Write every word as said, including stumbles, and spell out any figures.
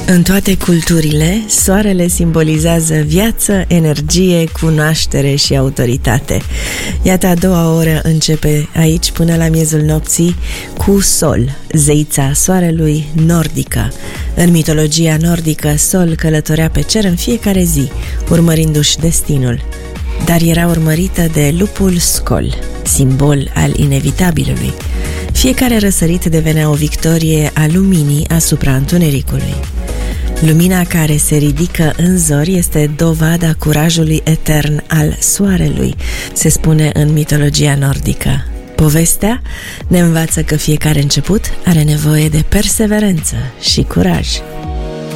În toate culturile, soarele simbolizează viață, energie, cunoaștere și autoritate. Iată, a doua oră începe aici până la miezul nopții cu Sol, zeița soarelui nordică. În mitologia nordică, Sol călătorea pe cer în fiecare zi, urmărindu-și destinul. Dar era urmărită de lupul Skol, simbol al inevitabilului. Fiecare răsărit devenea o victorie a luminii asupra întunericului. Lumina care se ridică în zori este dovada curajului etern al soarelui, se spune în mitologia nordică. Povestea ne învață că fiecare început are nevoie de perseverență și curaj.